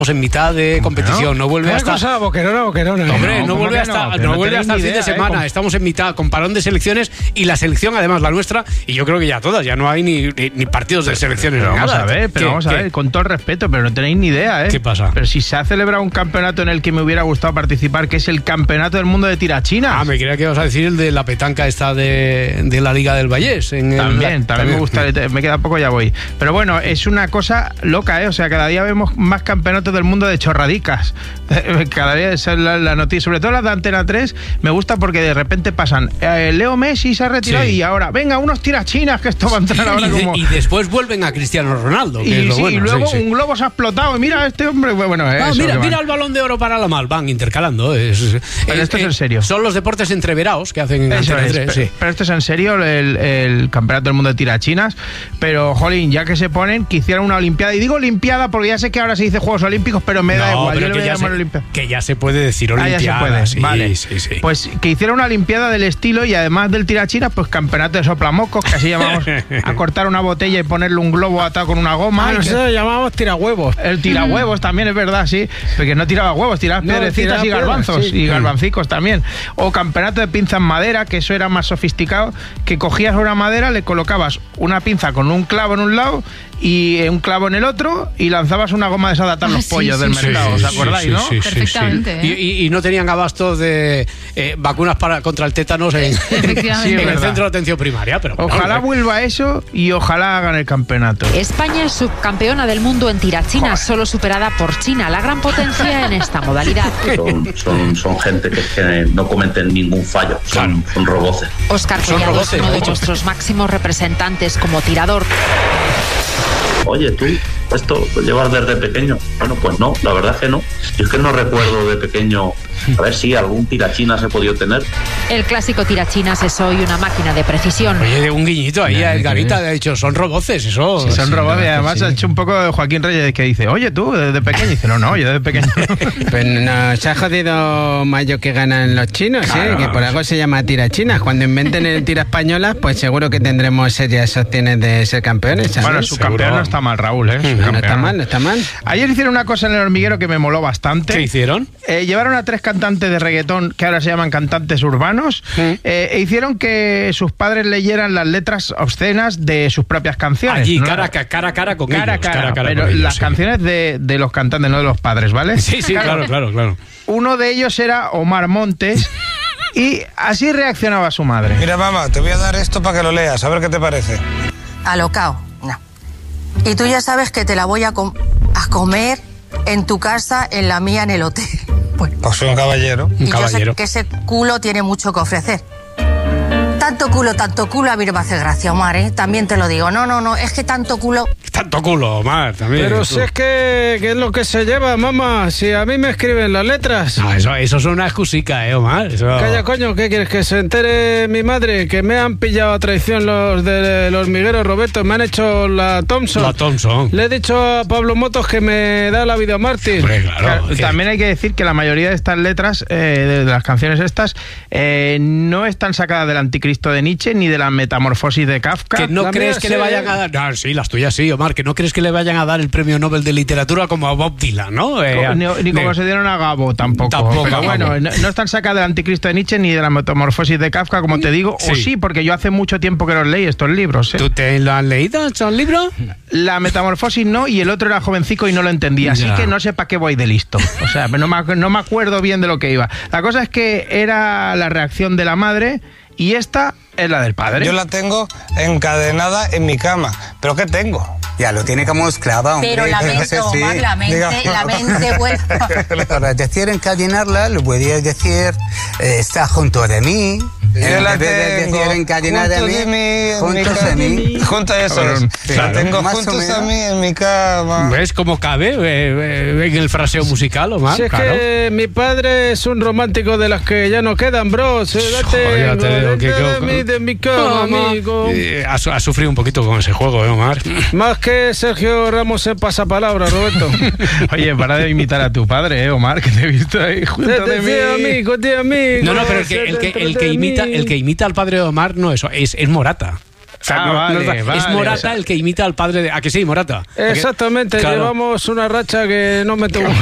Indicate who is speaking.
Speaker 1: en mitad de competición, no vuelve hasta...
Speaker 2: cosa boquerona.
Speaker 1: Hombre, no vuelve hasta el fin de semana. Estamos en mitad, con parón de selecciones y la selección, además, la nuestra, y yo creo que ya todas, ya no hay ni partidos de selecciones.
Speaker 3: Vamos a ver, con todo el respeto, pero no tenéis ni idea, ¿eh?
Speaker 1: ¿Qué pasa?
Speaker 3: Pero si se ha celebrado un campeonato en el que me hubiera gustado participar, que es el Campeonato del Mundo de Tirachinas.
Speaker 1: Me creía que ibas a decir el de la petanca esta de la Liga del Vallés.
Speaker 3: También me gusta, me queda poco, ya voy. Pero bueno, es una cosa loca, ¿eh? O sea, cada día vemos más campeonatos del mundo de chorradicas. Cada día es la noticia, sobre todo las de Antena 3, me gusta porque de repente pasan Leo Messi se ha retirado y ahora, venga, unos tirachinas, que esto va a entrar ahora como...
Speaker 1: Y después vuelven a Cristiano Ronaldo, que es lo bueno.
Speaker 3: Y luego un globo se ha explotado, y mira este hombre, bueno...
Speaker 1: mira el Balón de Oro para la Mal, van intercalando.
Speaker 3: Pero esto es en serio.
Speaker 1: Son los deportes entreverados que hacen en Antena 3.
Speaker 3: Pero esto es en serio, el Campeonato del Mundo de Tirachinas, pero, jolín, ya que se ponen, que hicieran una Olimpiada, y digo Olimpiada porque ya sé que ahora se dice Juegos Olímpicos, pero me da igual, yo le voy a llamar Olimpiada.
Speaker 1: Que ya se puede decir Olimpiada.
Speaker 3: Ya se puede,
Speaker 1: sí,
Speaker 3: vale.
Speaker 1: Sí.
Speaker 3: Pues que hiciera una Olimpiada del estilo, y además del tirachinas, pues campeonato de soplamocos, que así llamamos a cortar una botella y ponerle un globo atado con una goma.
Speaker 2: Nosotros llamamos tirahuevos.
Speaker 3: El tirahuevos también es verdad, sí, porque no tiraba huevos, tiraba piedrecitas y garbanzos, y garbancicos también. O campeonato de pinza en madera, que eso era más sofisticado, que cogías una madera, le colocabas una pinza con un clavo en un lado y un clavo en el otro, y lanzabas una goma de esa de atar los pollos del mercado, ¿os acordáis, no?
Speaker 4: Perfectamente.
Speaker 1: Y no tenían abastos de vacunas contra el tétanos en el centro de atención primaria. Pero
Speaker 3: ojalá vuelva eso, y ojalá hagan el campeonato.
Speaker 5: España es subcampeona del mundo en tirachinas, solo superada por China, la gran potencia en esta modalidad.
Speaker 6: Son gente que no cometen ningún fallo, son roboces.
Speaker 5: Óscar Collado es uno de nuestros máximos representantes como tirador.
Speaker 6: Oye, tú, ¿esto lo llevas desde pequeño? Bueno, pues no, la verdad es que no. Yo es que no recuerdo de pequeño, a ver si algún tirachinas he podido tener.
Speaker 5: El clásico tirachinas es hoy una máquina de precisión.
Speaker 1: Oye, un guiñito ahí a Edgarita, ha dicho, son roboces, eso.
Speaker 3: Sí, son roboces, y además ha hecho un poco de Joaquín Reyes, que dice, oye, tú, desde pequeño. Y dice, no, yo desde pequeño.
Speaker 7: Pues nos ha jodido mayo que ganan los chinos, claro, que por algo se llama tirachinas. Cuando inventen el tira española, pues seguro que tendremos serias opciones de ser campeones, ¿sabes?
Speaker 3: Bueno, su campeón no está mal, Raúl, ¿eh?
Speaker 7: No está mal.
Speaker 3: Ayer hicieron una cosa en El Hormiguero que me moló bastante.
Speaker 1: ¿Qué hicieron?
Speaker 3: Llevaron a 3 cantantes de reggaetón, que ahora se llaman cantantes urbanos, e hicieron que sus padres leyeran las letras obscenas de sus propias canciones.
Speaker 1: Allí,
Speaker 3: ¿no?
Speaker 1: cara a cara con
Speaker 3: cara
Speaker 1: ellos.
Speaker 3: Cara, pero
Speaker 1: con ellos,
Speaker 3: las canciones de los cantantes, no de los padres, ¿vale?
Speaker 1: Sí, claro.
Speaker 3: Uno de ellos era Omar Montes, y así reaccionaba su madre.
Speaker 2: Mira, mamá, te voy a dar esto para que lo leas, a ver qué te parece.
Speaker 8: Alocao, no. Y tú ya sabes que te la voy a comer en tu casa, en la mía, en el hotel. Bueno.
Speaker 2: Pues soy un caballero.
Speaker 8: Yo sé que ese culo tiene mucho que ofrecer. Tanto culo a mí no me hace gracia, Omar, ¿eh? También te lo digo. No, es que tanto culo...
Speaker 1: Tanto culo, Omar, también.
Speaker 2: Pero si es que es lo que se lleva, mamá. Si a mí me escriben las letras.
Speaker 1: Eso es una excusica, Omar. Eso...
Speaker 2: Calla, coño, ¿qué quieres? Que se entere mi madre que me han pillado a traición los del Hormiguero, Roberto. Me han hecho la Thompson. Le he dicho a Pablo Motos que me da la vida mártir.
Speaker 1: Hombre, claro.
Speaker 3: También hay que decir que la mayoría de estas letras, de las canciones estas, no están sacadas del Anticristo de Nietzsche ni de la Metamorfosis de Kafka.
Speaker 1: ¿Que no crees que le vayan a dar? No, sí, las tuyas sí, Omar. Que no crees que le vayan a dar el premio Nobel de Literatura como a Bob Dylan, ¿no?
Speaker 3: Ni como se dieron a Gabo tampoco. Pero bueno, no están sacadas del Anticristo de Nietzsche ni de la Metamorfosis de Kafka, como te digo. Sí. O sí, porque yo hace mucho tiempo que los leí estos libros.
Speaker 1: ¿Tú te lo has leído, estos libros?
Speaker 3: La Metamorfosis no, y el otro era jovencico y no lo entendía. Así que no sé para qué voy de listo. O sea, no me acuerdo bien de lo que iba. La cosa es que era la reacción de la madre, y esta es la del padre.
Speaker 2: Yo la tengo encadenada en mi cama. ¿Pero qué tengo?
Speaker 9: Ya lo tiene como esclava, hombre.
Speaker 8: Pero la mente, Omar, la mente vuelve.
Speaker 9: Para decir encadenarla, lo podías decir, está junto de mí.
Speaker 2: Yo la tengo
Speaker 9: juntos a mí.
Speaker 2: Junto a eso. La tengo juntos a mí en mi cama.
Speaker 1: ¿Ves cómo cabe en el fraseo musical, Omar?
Speaker 2: Si es que mi padre es un romántico de las que ya no quedan, bro. De mi cama, amigo.
Speaker 1: Ha sufrido un poquito con ese juego, Omar.
Speaker 2: Más que Sergio Ramos en pasapalabra, Roberto.
Speaker 3: Oye, para de imitar a tu padre, Omar, que te he visto ahí junto de mí.
Speaker 2: Amigo.
Speaker 1: No, pero el que imita al padre de Omar no es Morata. O sea, es Morata el que imita al padre de... ¿A que sí, Morata?
Speaker 2: Exactamente, llevamos una racha que no me tengo